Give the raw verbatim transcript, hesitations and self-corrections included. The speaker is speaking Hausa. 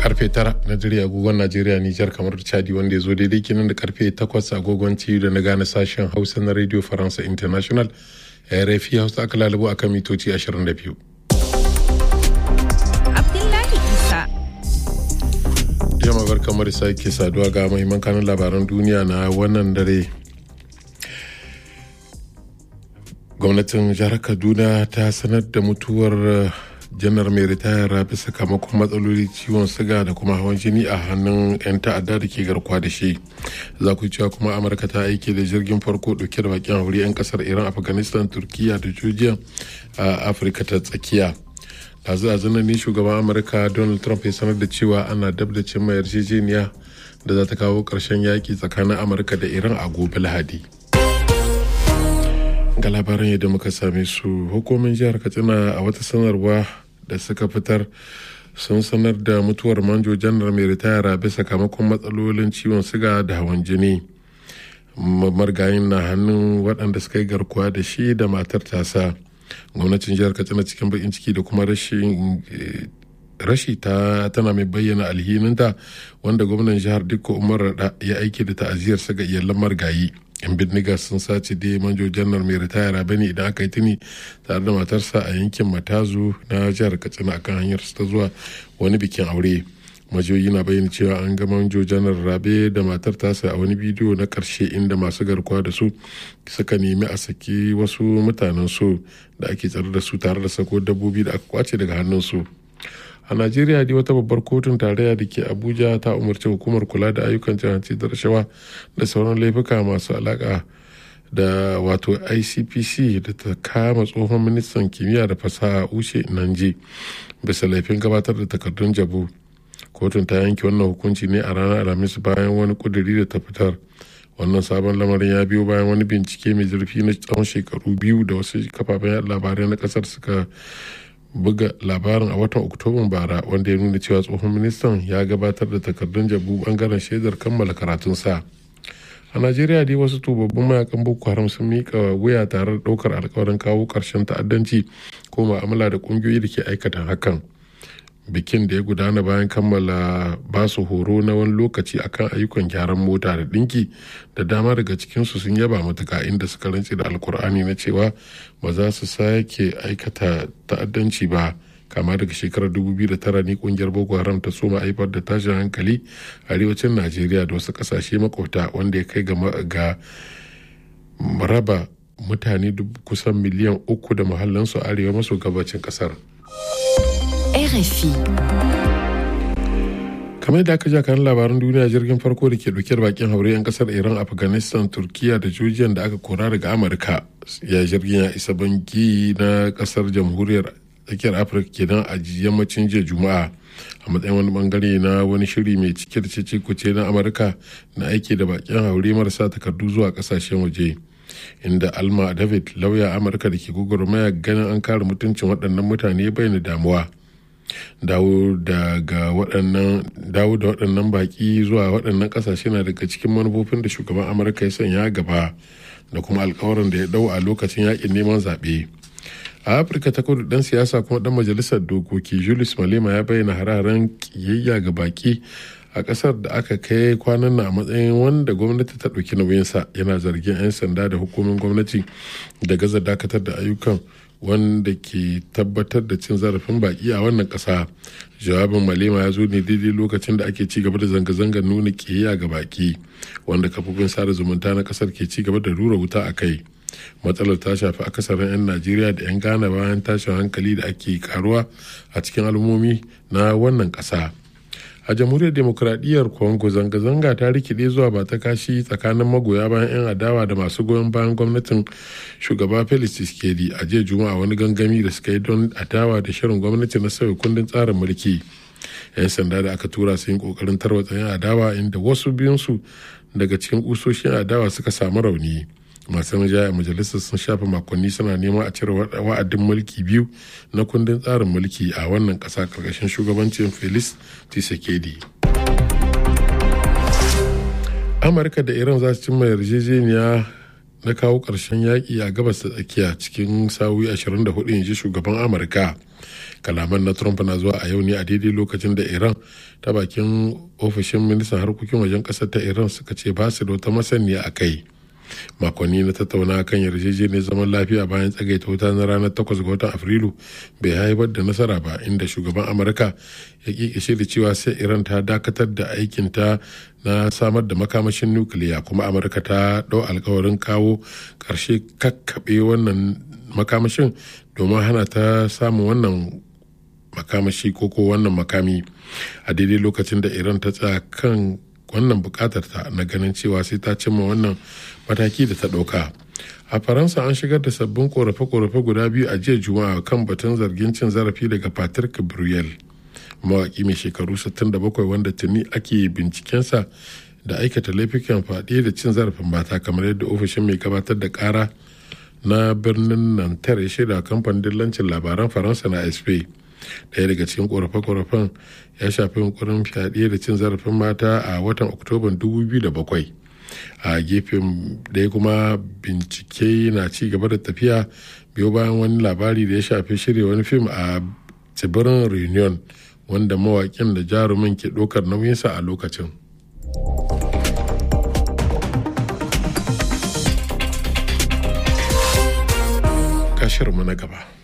karfe tara na dare agogon Najeriya, Nijar, kamar da Chadi, wanda ya zo daidai kenan da karfe takwas agogon T da na gane sashen Hausa na Radio Faransa International. R F I Hausa aka lalabo akan mitoci ashirin da biyu. Abdullahi Isa. Jama'a bar kamar sake saduwa ga mahimman kanun labaran duniya na wannan dare. Gwamnatin jihar Kaduna ta sanar da mutuwar janar mai ritaya bisa sakamakon matsaloli ciwon siga da kuma hawan jini a hannun 'yan ta'adda da ke garkuwa da shi. Za ku cewa kuma Amurka ta aiki da jirgin farko dauke da bakin hauri 'yan kasar Iran, Afghanistan, Turkiya da Georgia a Afirka ta tsakiya. Dazu a zanen ne shugaban Amurka Donald Trump ya sanar da cewa ana dab da cimma yarjejeniya da za ta kawo ƙarshen yaƙi tsakanin Amurka da Iran a gobe Lahadi. Ga labaran yadda muka same su, hukumin jihar Katsina a wata sanarwa da suka fitar sun sanar da mutuwar manjo janar mai ritaya bisa sakamakon matsalolin ciwon siga da hawan jini. Margayin na hannun waɗanda suka yi garkuwa da shi da matar tasa. Gwamnatin jihar Katsina cikin bakin ciki da kuma rashin rashi ta tana mai bayyana alhininta, wanda gwamnan jihar Dikko Umar Rada ya aiki da ta'aziyarsa ga iyalan margayi. yan bindiga sun sace dai manjo janar mai ritaya bane idan aka yi tuni tare da matarsa a yankin Matazu na jihar Katsina akan hanyar ta zuwa wani bikin aure. Majoyi na bayyana cewa an ga manjo janar Rabe da matar tasa a wani bidiyo na karshe inda masu garkuwa da su suka nemi a saki wasu mutanen su da ake tsare da su tare da sako dabbobi da aka kwace daga hannun su. A Najeriya dai wata babbar kotun tarayya da ke Abuja ta umarci hukumar kula da ayyukan cin hanci da rashawa da sauran laifuka masu alaka da wato I C P C da ta kama tsohon ministan kimiyya da fasaha Uche Nanje bisa laifin gabatar da takardun jabu. Kotun ta yanke wannan hukunci ne a ranar Alhamis bayan wani kuduri da ta fitar. Wannan sabon lamarin ya biyo bayan wani bincike mai zurfi na tsawon shekaru biyu da wasu kafafen labarai na kasar suka buga labarin a watan Oktoban bara, wanda ya nuna cewa tsohon ministan ya gabatar da takardun jabu bangaren shaidar kammala karatunsa. A Najeriya dai wasu tubabbun mayakan Boko Haram sun mika wuya tare da daukar alkawarin kawo karshen ta'addanci ko ma'amala da kungiyoyi da ke aikata hakan. Bikin da ya gudana bayan kammala basu horo na wani lokaci akan ayyukan gyaran mota da dinki, da dama daga cikinsu sun yaba matuka, inda suka rantse da alkur'ani na cewa ba za su sake aikata ta'addanci ba. Kama daga shekarar dubu biyu da tara ne kungiyar Boko Haram ta soma haifar da tashin hankali a arewacin Najeriya da wasu kasashe makwabta, wanda ya kai ga raba mutane kusan miliyan uku da mahallansu a arewa maso gabacin kasar. R F I. Kamar da aka ja kan labaran duniya, jirgin farko da ke dauke da bakin haure 'yan kasar Iran, Afghanistan, Turkiya da Georgia da aka kora daga Amurka ya jirgin ya isa bangi na kasar jamhuriyar tsakiyar Afirka kenan a yammacin jiya Juma'a, a matsayin wani bangare na wani shiri mai cike da cece-kuce na Amurka na aiki da bakin haure marasa takardu zuwa kasashen waje. Inda Alma David, lauya Amurka da ke gwagwarmaya ganin an kare mutuncin waɗannan mutane, bayyana damuwa. dawo daga waɗannan dawo da waɗannan baƙi zuwa waɗannan ƙasashe na daga cikin manufofin da shugaban Amurka ya sanya gaba da kuma alkawarin da ya dau a lokacin yakin neman zaɓe. A Afirka ta kudu, ɗan siyasa kuma ɗan majalisar dokoki Julius Malema ya bayyana hare-haren ƙiyayya ga baƙi a ƙasar da aka kai kwanan na a matsayin wanda gwamnati ta ɗauki nauyinsa. Yana zargin 'yan sanda da hukumin gwamnati da gaza dakatar da ayyukan wanda ke tabbatar da cin zarafin baki a wannan ƙasa. Jawabin Malema ya zo ne daidai lokacin da ake ci gaba da zanga-zangar nuna ƙiyayya ga baki, wanda kafofin sada zumunta na ƙasar ke ci gaba da rura wuta a kai. Matsalar ta shafi akasarin 'yan Najeriya da 'yan Ghana bayan tashin hankali da ake karuwa a cikin al'ummomi na wannan ƙasa. A jamhuriyar demokuraɗiyyar Congo, zanga-zanga ta rikide zuwa ba ta kashi tsakanin magoya bayan 'yan adawa da masu goyon bayan gwamnatin shugaba Felix Tshisekedi a jiya Juma'a, wani gangami da suka yi don adawa da shirin gwamnati na sauya kundin tsarin mulki. 'Yan sanda da aka tura su yin kokarin tarwatsa 'yan adawa, inda wasu biyunsu daga cikin kusoshin adawa suka samu rauni. Masu rinjaye a majalisar sun shafe makonni suna neman a cire wa'adin mulki biyu na kundin tsarin mulki a wannan ƙasa ƙarƙashin shugabancin Felix Tshisekedi. Amurka da Iran za su cimma yarjejeniya na kawo ƙarshen yaƙi a gabas da tsakiya cikin sa'o'i ashirin da hudu, in ji shugaban Amurka. Kalaman na Trump na zuwa a yau ne a daidai lokacin da Iran ta bakin ofishin ministan harkokin wajen ƙasar ta Iran suka ce ba su da wata masaniya a kai. Makonni na tattauna kan yarjejeniyar zaman lafiya bayan tsagaita wuta na ranar takwas ga watan Afrilu bai haifar da nasara ba, inda shugaban Amurka ya kikishe da cewa sai Iran ta dakatar da aikinta na samar da makamashin nukiliya, kuma Amurka ta ɗau alkawarin kawo ƙarshe kakkaɓe wannan makamashin domin hana ta samun wannan makamashi ko ko wannan makami a daidai lokacin da Iran ta tsaya kan wannan bukatar ta na ganin cewa sai ta cimma wannan mataki da ta ɗauka. A Faransa an shigar da sabbin korafe-korafe guda biyu a jiya Juma'a kan batun zargin cin zarafi daga Patrick Bruel, mawaƙi mai shekaru sittin da bakwai wanda tuni ake bincikensa da aikata laifukan fyaɗe da cin zarafin mata, kamar yadda ofishin mai gabatar da ƙara na birnin Nanterre ya shaida kamfanin dillancin labaran Faransa na A F P. Daya daga cikin korafe-korafen ya shafi yunkurin fyaɗe da cin zarafin mata a watan Oktoban dubu biyu da bakwai. A gefen ɗaya kuma bincike na ci gaba da tafiya biyo bayan wani labari da ya shafi shirya wani fim a tsibirin Reunion wanda mawaƙin da jarumin ke ɗaukar nauyinsa a lokacin. Kashirmu na gaba.